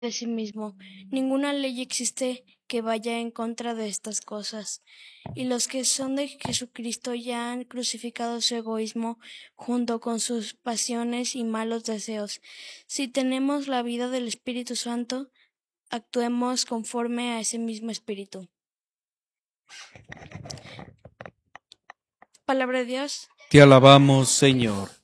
de sí mismo. Ninguna ley existe que vaya en contra de estas cosas. Y los que son de Jesucristo ya han crucificado su egoísmo junto con sus pasiones y malos deseos. Si tenemos la vida del Espíritu Santo, actuemos conforme a ese mismo Espíritu. Palabra de Dios. Te alabamos, Señor.